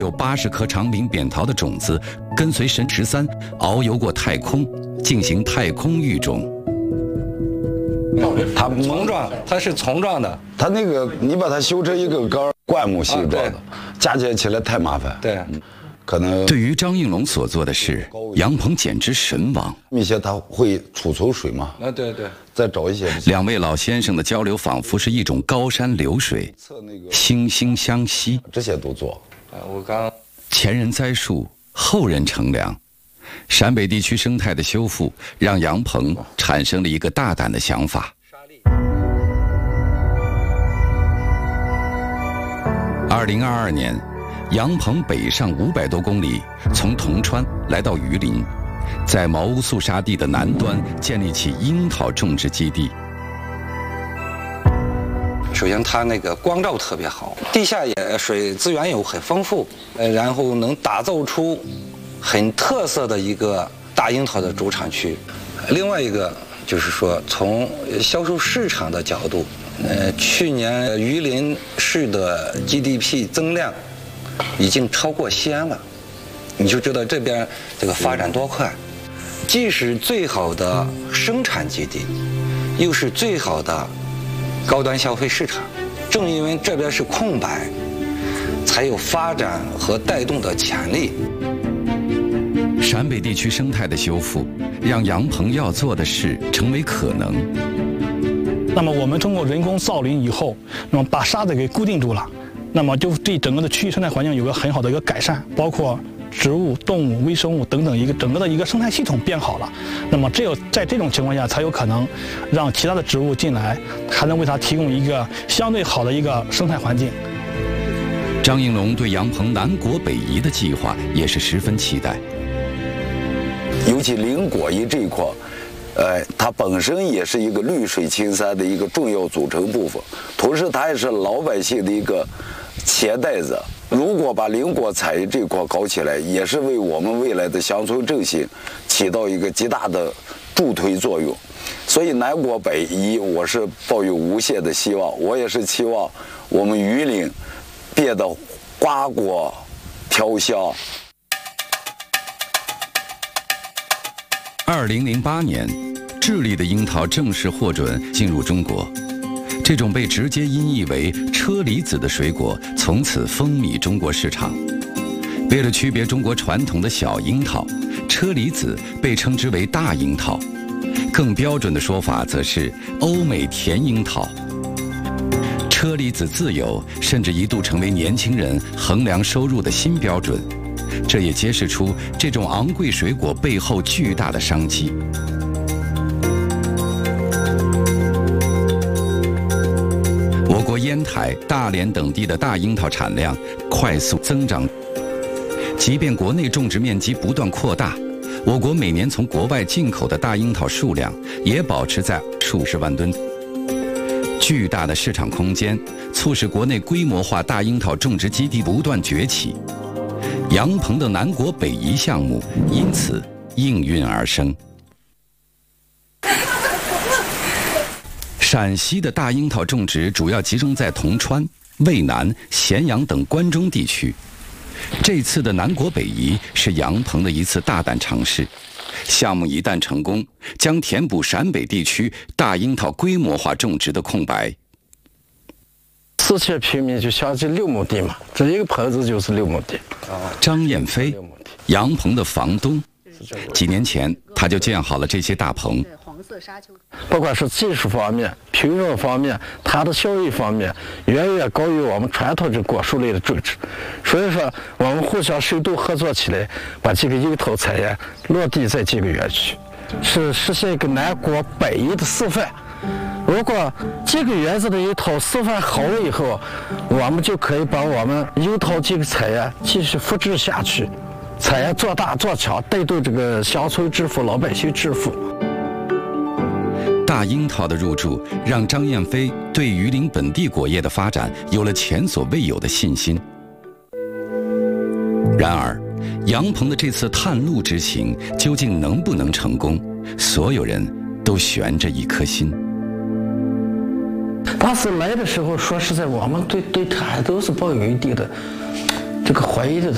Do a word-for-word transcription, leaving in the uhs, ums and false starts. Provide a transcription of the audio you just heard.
有八十颗长柄扁桃的种子跟随神十三遨游过太空，进行太空育种。 它丛状，它是丛状的。 它那个你把它修成一个杆，灌木形状的，嫁接起来太麻烦。 对， 嗯，可能对于张应龙所做的事，杨鹏简直神往。 一些它会储存水嘛？ 啊，对对。 再找一些。 两位老先生的交流仿佛是一种高山流水，惺惺相惜。 这些都做。 我刚前人栽树，后人乘凉。陕北地区生态的修复，让杨鹏产生了一个大胆的想法。二零二二年，杨鹏北上五百多公里，从铜川来到榆林，在茅屋肃沙地的南端建立起樱桃种植基地。 首先，它那个光照特别好，地下也水资源又很丰富，呃，然后能打造出很特色的一个大樱桃的主产区。另外一个就是说，从销售市场的角度，呃，去年榆林市的 G D P 增量已经超过西安了，你就知道这边这个发展多快。既是最好的生产基地，又是最好的高端消费市场。正因为这边是空白，才有发展和带动的潜力。 陕北地区生态的修复，让杨鹏要做的事成为可能。 那么我们通过人工造林以后，那么把沙子给固定住了，那么就对整个的区域生态环境有个很好的一个改善，包括植物、动物、微生物等等一个整个的一个生态系统变好了。那么只有在这种情况下，才有可能让其他的植物进来，还能为它提供一个相对好的一个生态环境。 张应龙对杨鹏南果北移的计划也是十分期待。 尤其林果宜这一块，呃，它本身也是一个绿水青山的一个重要组成部分，同时它也是老百姓的一个钱袋子。如果把林果产业这一块搞起来，也是为我们未来的乡村振兴起到一个极大的助推作用。所以南果北移，我是抱有无限的希望。我也是期望我们榆林变得瓜果飘香。 二零零八年，智利的樱桃正式获准进入中国。这种被直接音译为车厘子的水果，从此风靡中国市场。为了区别中国传统的小樱桃，车厘子被称之为大樱桃，更标准的说法则是欧美甜樱桃。车厘子自有甚至一度成为年轻人衡量收入的新标准。这也揭示出这种昂贵水果背后巨大的商机。我国烟台、大连等地的大樱桃产量快速增长，即便国内种植面积不断扩大，我国每年从国外进口的大樱桃数量也保持在数十万吨。巨大的市场空间促使国内规模化大樱桃种植基地不断崛起。杨鹏的南果北移项目因此应运而生。陕西的大樱桃种植主要集中在铜川、渭南、咸阳等关中地区。这次的南果北移是杨鹏的一次大胆尝试。项目一旦成功，将填补陕北地区大樱桃规模化种植的空白。 四千平米就将近六亩地嘛，这一个棚子就是六亩地。 张燕飞，杨鹏的房东，几年前他就建好了这些大棚。 不管是技术方面、品种方面，它的效益方面，远远高于我们传统的果树类的种植。所以说，我们互相深度合作起来，把这个樱桃产业落地在这个园区，是实现一个南果北移的示范。如果这个园子的樱桃示范好了以后，我们就可以把我们樱桃这个产业继续复制下去，产业做大做强，带动这个乡村致富、老百姓致富。 大樱桃的入驻，让张燕飞对榆林本地果业的发展有了前所未有的信心。然而，杨鹏的这次探路之行究竟能不能成功，所有人都悬着一颗心。 当时来的时候，说实在，我们对对他还都是抱有一定的这个怀疑的